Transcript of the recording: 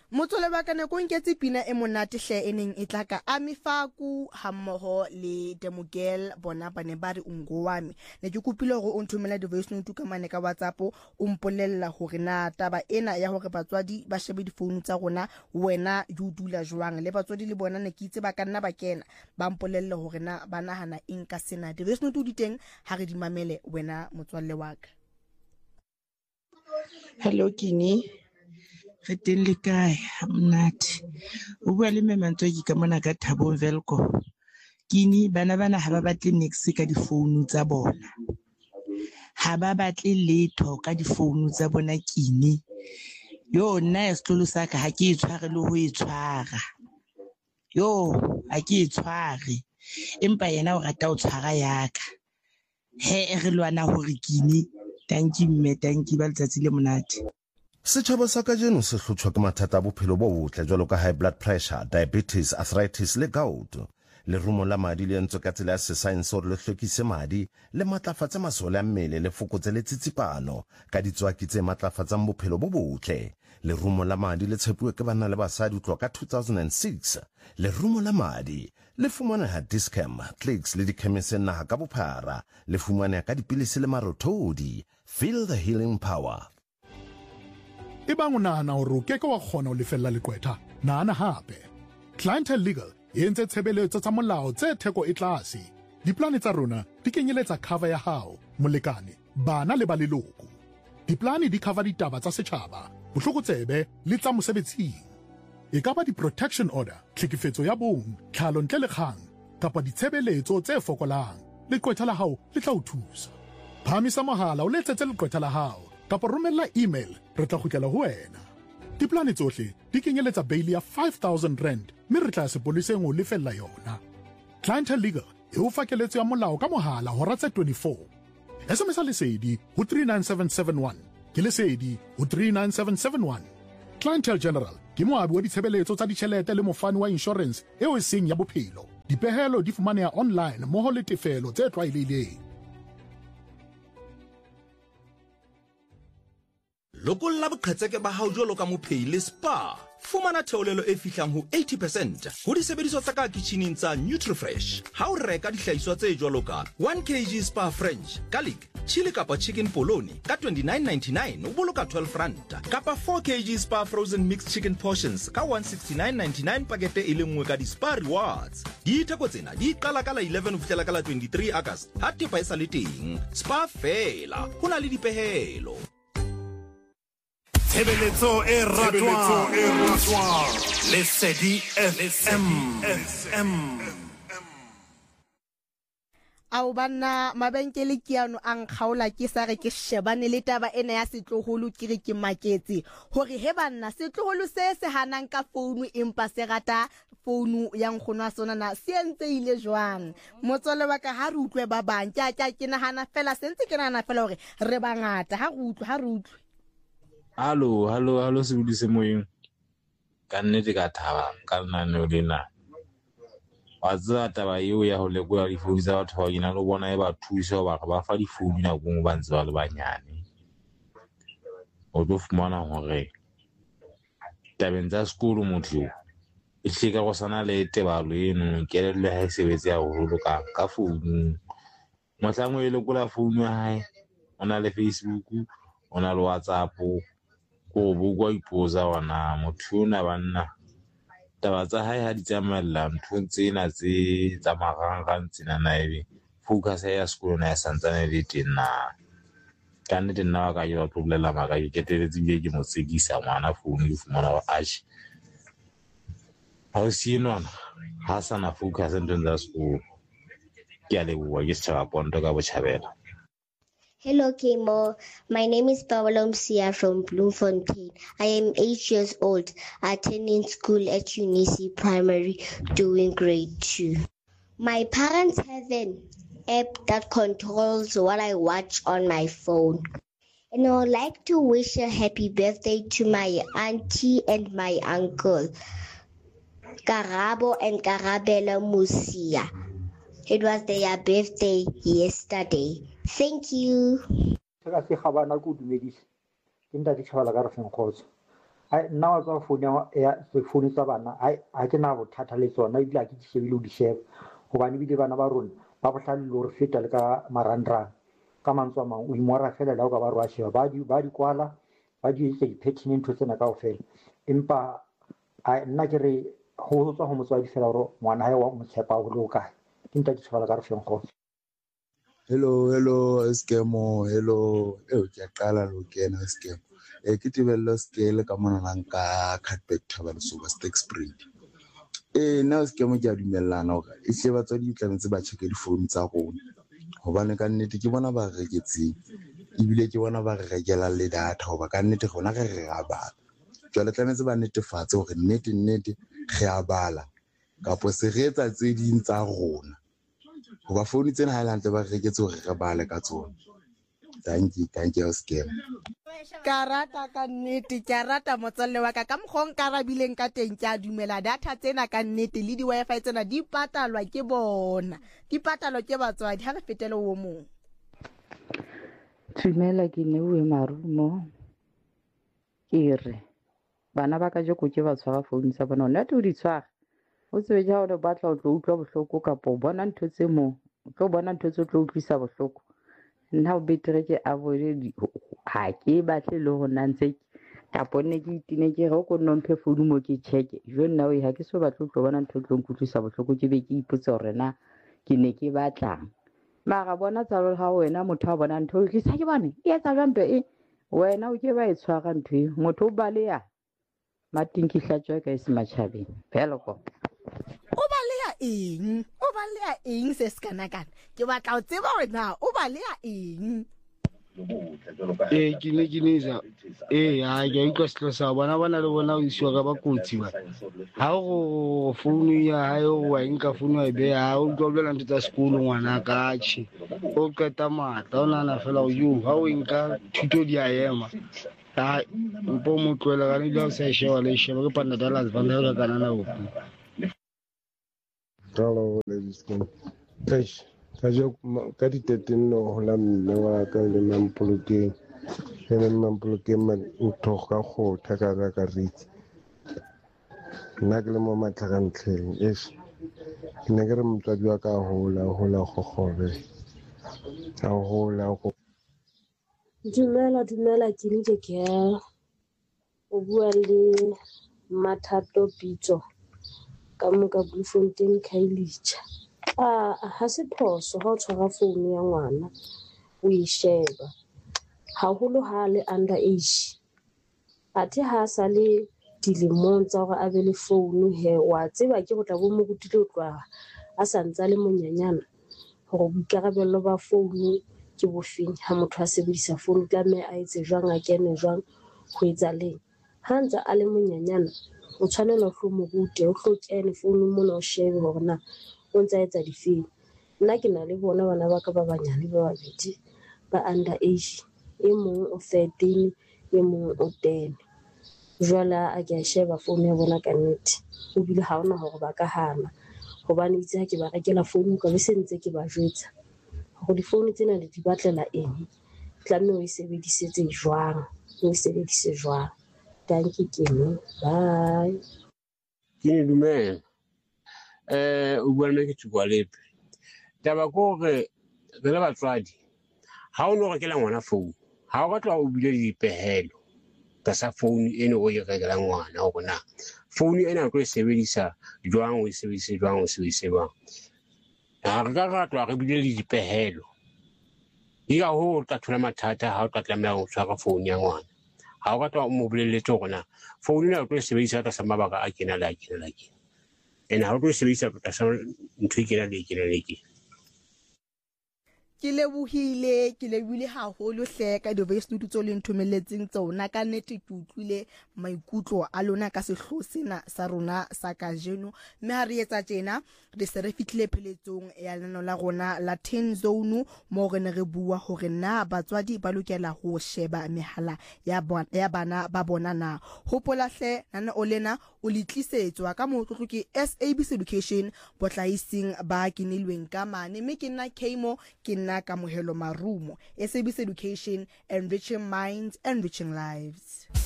Motsole ba kana go nketse pina e monate hle eneng e tla ka Amifaku hammoho le Demogel bona ba ne ba re ungo wami ne ke kopile gore o nthomela di voice note ka mane ka WhatsApp o mpolella gore na taba ena ya gore batswadi ba shebe di phone tsa rona wena you dula jwang le batswadi le bona ne ke itse ba ka nna ba kena ba mpolella gore na ba nahana eng ka sena di voice note di teng ha re di mamele wena motswalle wa ka. Hello Kini. Re teng le kae monate o bua le Memantsoki ka mona ka Thabo Velko. Kini bana ha ba batle next ka difounu tsa bona, ha ba batle letho ka difounu tsa bona Kini. Yo nna ya setlolo sa ka ha ke e tshware le ho e tshwara, yo ha ke e tshware empa yena o rata o tshwara yaka he re lwana hore Kini. Thank you mme, thank you ba letsatsi le monate. Setjhaba sa kajeno se hlotshwa ke mathata a bophelo bo botle jwalo ka high blood pressure, diabetes, arthritis le gout. Lerumo la madi le entswe ka tsela ya sesaense hore le hlwekise madi le matlafatse masole a mmele le fokotse le tsitsipano ka ditswaki tse matlafatsang bophelo bo botle. Lerumo la madi le tshepuwe ke banna le basadi ho tloha ka 2006. Lerumo la madi le fumaneha Dischem, Clicks le dikhemiseng naha ka bophara. Le fumaneha ka dipilisi le marothodi. Feel the healing power. Ebang o nahana hore o keke wa kgona ho lefella leqwetha, nahana hape. Clientele Legal e entse tshebeletso tsa molao tse theko e tlase. Diplane tsa rona di kenyeletsa cover ya hao, molekane, bana le ba leloko. Diplane di cover ditaba tsa setjhaba, bohlokotsebe le tsa mosebetsing. E ka ba di-protection order, tlhekefetso ya bong, tlhalo ntle le kgang, kapa ditshebeletso tse fokolang. Leqwetha la hao le tla o thusa. Phamisa mohala o letsetse leqwetha la hao, kapa romella email re tla kgutlela ho wena. Diplane tsohle di kenyeletsa bail ya 5,000 rand mme re tla sepoliseng ho lefella yona. Clientele Legal e o fa keletso ya molao ka mohala hora tse 24. SMS lesedi ho 39771 ke lesedi ho 39771. Clientele General ke moabi wa ditshebeletso tsa ditjhelete le mofani wa insurance eo e seng ya bophelo. Dipehelo di fumaneha online mmoho le tefelo tse tlwaelehileng. Lokolla boqhetseke ba hao jwalo ka mophei le spa. Fumana theolelo e fihlang ho 80% ho disebediswa tsa ka kitcheneng tsa Nutrifresh. Ha o reka dihlahiswa tse jwalo ka 1 kg spa French, garlic, chili kapa chicken polony ka 29.99 o boloka 12 rand. Kapa 4 kg spa frozen mixed chicken portions ka 169.99 pakete e le nngwe ka di-spa rewards. Ditheko tsena di qala ka la 11 ho fihlela ka la 23 August. Ha tepa e sa le teng. Spa fela, ho na le dipehelo. Tshebeletso e ratwang Lesedi FM. Ao banna mabenkele ke ano ang kgaola ke sa re ke shebane le taba ena ya setloholo ke re ke maketse hore he banna setloholo se hanang ka founu empa se rata founu ya nkgono a sona na se entse ile jwang motsole wa ka ha re utlwe ba bang ke nahana fela sentse ke nahana fela hore re bangata ha re utlwe. Hello, se budise moyeng. Ka nnete ka thaba ka lenaneo lena. Wa tseba taba eo ya ho lekola difounu tsa batho ba ina le bona e ba thusa ba ba fa difounu nakong ba ntse ba le banyane. O tlo fumana hore tabeng tsa sekolo motho e hleka go sana le tebalo eno kelello ha e sebetse haholo ka founu. Mohlango e lekola founu ya hae, ona le Facebook, ona le WhatsApp. Go bugwa ipoza wana motho na banna taba tsa hae ha di tsamaella ntho tsena tse tsa marangrang tsena na ebe focus ya sekolo na ya santsane le tena ka nnete nna ka yo tlolela maka ke keteletse bile ke mo tsekisa ngwana founu e fumana wa ash ha o sinona ha sana focus ntwe tsa sekolo ke a leboha ke se pondo ka botjhabela. Hello, Kimo. My name is Pawelo Msia from Bloemfontein. I am 8 years old, attending school at Unisi Primary, doing grade 2. My parents have an app that controls what I watch on my phone. And I would like to wish a happy birthday to my auntie and my uncle, Karabo and Karabela Musia. It was their birthday yesterday. Thank you. nna wa tsa phone tsa bana a ke na bothata le tsona ebile a ke shebile o di sheba gobane bile bana ba rona ba botlhalile gore feta le ka marandrang ka mantswe a mangwe o imora fela la o ka ba re wa sheba ba di kwala ba di etsa di-pattern ntho tsena kaofela empa nna ke re go tswa go motswadi fela gore ngwana hae wa mo tshepa go le o kae ke nta di tshwara ka re feng go hello skemo hello ke a qala lo kena skemo ke tebello scale ka monanang ka Catback Thabang Soba Stack Spread nna skemo ke a dumellana hore e hle batswadi tlametse ba check di-phone tsa rona hobane ka nnete ke bona ba reketseng ebile ke bona ba re rekela le data hoba ka nnete gona re a bala jwale tlametse ba netefatse hore nnete re a bala kapo se re etsa tse ding tsa rona hoba phone tsena ha ile ba reketse hore re bale ka tsona. Thank you scam. Karata ka nnete ke rata motswalle wa ka mkhong karabileng ka teng ke a dumela data tsena ka nnete le di wifi tsena di patalwa ke bona di patalwa ke batswadi ha re fetele o mong. Dumela ke ne o marumo ke re bana ba ka je go ke ba tshwara phone tsa bona nna te o di tshwara o tsebe ja o le batla o tlo utlwa bohloko kapo bona ntho tse mo o tlo bona ntho tse o tlo utlwisa bohloko nna o betere ke avoid ha ke batle le go nantse kapo ne ke itine ke go go nomphe phone mo ke check jo nna o ha ke so batlo tlo bona ntho tlo nkutlwisa bohloko ke be ke ipotsa hore na ke ne ke batlang mara bona tsa lo ha wena motho a bona ntho ke sa ke bone e etsa jwang ntho e wena o ke ba e tshwara ntho e motho o baleya matinki hlatswa ka ise machabeng peloko o baleya eng se skanakana ke batla o tseba hore na o baleya eng ke ne ja ha ke utlwa selo sa bona le bona o isiwa ka bakotsi ba ha go phone ya hayo wa nka phone wa be ha o tlo blela ntho tsa sekolo ngwana ka tshi o qeta matla o nana fela o ha o nka thuto di a ema ha mpo mo tloela ka le o sa sheba le sheba ke panda dollars ba le ka nana o Hello, ladies and gentlemen. Ka di 13 no hola mme wa ka le mampolokeng man ntho ka go thaka ka ritse nna ke le mo matlhakantlheng ke ne ke re motswadi wa ka hola go gobe a hola go dumela ke le ke o bua le Mathato Pitso ka moka Bloemfontein Khayelitsha ha se phoso ha o tshwara phone ya ngwana o e sheba haholo ha le under age athe ha sa le dilemong tsa gore a be le phone he wa tseba ke go tla bo mo gutile o tloa a sa ntse le monyanyana gore boikarabelo ba phone ke bofeng ha motho a sebedisa phone tlamme a etse jwang a kene jwang go etsa leng ha ntse a le monyanyana o tshwanela go mo rute o tlo kene phone mona o shebe gore na o ntse a etsa difeng nna ke na le bona bana ba ka ba banyane ba babedi ba under age e mong o 13 e mong o 10 jwala a ke sheba phone ya bona ka nnete o bile ha ona hore ba ka hana hobane itse ha ke ba rekela phone ka be sentse ke ba jwetsa go di phone tsena le di batlela eng tlamme o e sebedisetse jwang o e sebedise jwang thank you bye ke dumela o bua le ke tshwa lepe taba ko re le batswadi ha o no rekela ngwana phone ha o batla o bile dipehelo ka sa phone eno o e rekela ngwana o bona phone ena o tlo e sebedisa jwang o e sebedise jwang o sebedise jwang ha re ka ratwa re bile dipehelo ya ho tla thola mathata ha o tla tlameha ho tshwara phone ya ngwana ha o batla o mo boleletse gona phone ena o tlo e sebedisa ka sa mabaka a kena la ene ha o tlo e sebedisa ka sa ntho e kena le ke lebohile haholo hle ka di-voice note tso le nthomelletseng tsona ka nnete ke utlwile maikutlo a lona ka sehloho sena sa rona sa kajeno mme ha re etsa tjena re se re fitlhile pheletsong ya leno la rona la 10 zone mo re ne re bua hore na batswadi ba lokela ho sheba mehala ya bana ba bona na hopola hle nana o lena o litlisetswa ka motlotlo ke SABC Education botlaising ba kinilweng ka mane mme ke nna Kemo ke nna Kamohelo Marumo SABC Education, enriching minds, enriching lives.